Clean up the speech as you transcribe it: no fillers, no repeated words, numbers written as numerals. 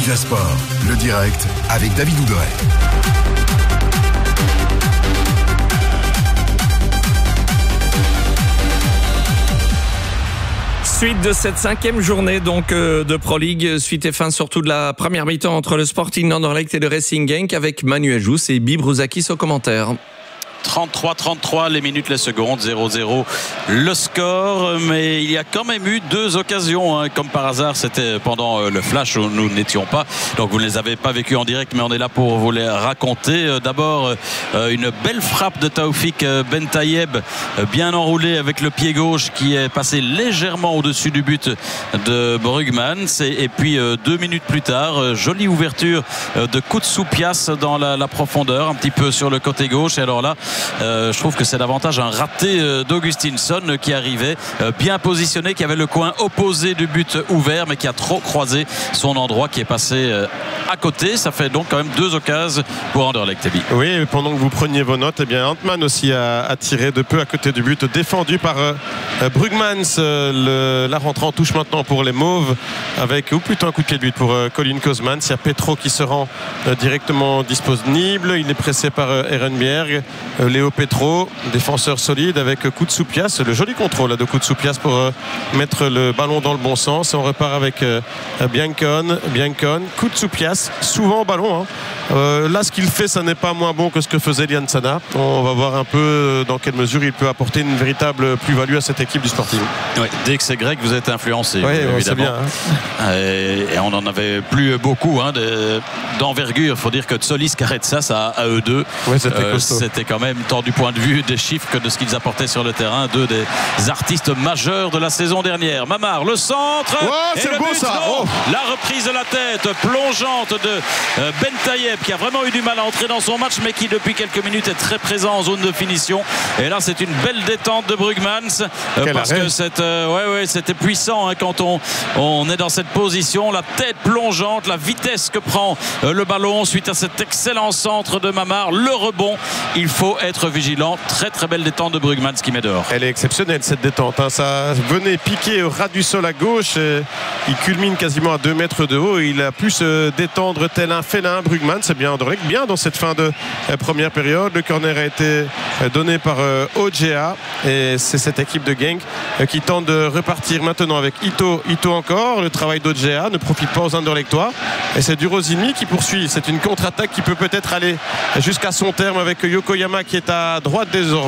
Viva Sport, le direct avec David Ouderet. Suite de cette 5e journée donc de Pro League, suite et fin surtout de la première mi-temps entre le Sporting Anderlecht et le Racing Genk avec Manu Ajous et Bib Rouzakis au commentaire. 33-33 les minutes, les secondes, 0-0 le score, mais il y a quand même eu 2 occasions, hein. Comme par hasard, c'était pendant le flash où nous n'étions pas, donc vous ne les avez pas vécues en direct, mais on est là pour vous les raconter. D'abord une belle frappe de Taoufik Bentayeb, bien enroulée avec le pied gauche qui est passé légèrement au-dessus du but de Brugmans, et puis 2 minutes plus tard, jolie ouverture de Koutsoupias dans la profondeur, un petit peu sur le côté gauche, et alors là je trouve que c'est davantage un raté d'Augustinsson qui arrivait bien positionné, qui avait le coin opposé du but ouvert, mais qui a trop croisé son endroit, qui est passé à côté. Ça fait donc quand même 2 occasions pour Anderlecht. Oui, pendant que vous preniez vos notes, eh bien Antman aussi a tiré de peu à côté du but, défendu par Brugmans. La rentrée en touche maintenant pour les Mauves, avec ou plutôt un coup de pied de but pour Colin Kozmans. Il y a Petro qui se rend directement disponible. Il est pressé par Ehrenberg. Léo Petro, défenseur solide avec Koutsoupias, le joli contrôle de Koutsoupias pour mettre le ballon dans le bon sens. On repart avec Biancon, Koutsoupias, souvent au ballon, hein. Là ce qu'il fait, ça n'est pas moins bon que ce que faisait Lian Sana. On va voir un peu dans quelle mesure il peut apporter une véritable plus-value à cette équipe du Sporting. Oui, dès que c'est grec, vous êtes influencé, oui, évidemment. Bien, hein. Et on n'en avait plus beaucoup, hein, d'envergure. Il faut dire que Tsolis Karetsas à eux deux, oui, c'était quand même, tant du point de vue des chiffres que de ce qu'ils apportaient sur le terrain, 2 des artistes majeurs de la saison dernière. Mamar, le centre, et le beau, but, ça. non. La reprise de la tête plongeante de Bentayeb, qui a vraiment eu du mal à entrer dans son match, mais qui depuis quelques minutes est très présent en zone de finition. Et là c'est une belle détente de Brugmans, parce que c'était puissant, hein, quand on est dans cette position, la tête plongeante, la vitesse que prend le ballon suite à cet excellent centre de Mamar, le rebond. Il faut être vigilant. Très très belle détente de Brugmans qui met dehors. Elle est exceptionnelle cette détente, hein. Ça venait piquer au ras du sol à gauche. Il culmine quasiment à 2 mètres de haut. Il a pu se détendre tel un félin. Brugmans, c'est bien dans cette fin de première période. Le corner a été donné par Ogea, et c'est cette équipe de Genk qui tente de repartir maintenant avec Ito encore. Le travail d'Ogea ne profite pas aux Anderlechtois, et c'est Durosini qui poursuit. C'est une contre-attaque qui peut peut-être aller jusqu'à son terme avec Yokoyama qui est à droite désormais.